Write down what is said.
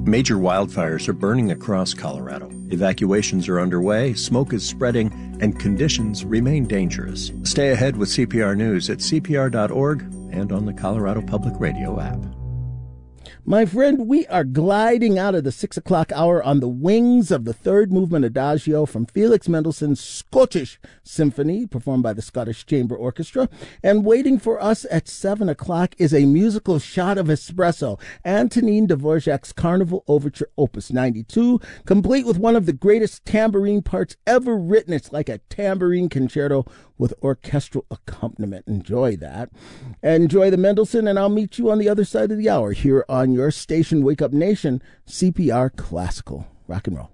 Major wildfires are burning across Colorado. Evacuations are underway, smoke is spreading, and conditions remain dangerous. Stay ahead with CPR News at CPR.org and on the Colorado Public Radio app. My friend, we are gliding out of the 6 o'clock hour on the wings of the third movement Adagio from Felix Mendelssohn's Scottish Symphony, performed by the Scottish Chamber Orchestra. And waiting for us at 7 o'clock is a musical shot of espresso, Antonin Dvorak's Carnival Overture Opus 92, complete with one of the greatest tambourine parts ever written. It's like a tambourine concerto with orchestral accompaniment. Enjoy that. Enjoy the Mendelssohn, and I'll meet you on the other side of the hour here on your station, Wake Up Nation, CPR Classical. Rock and roll.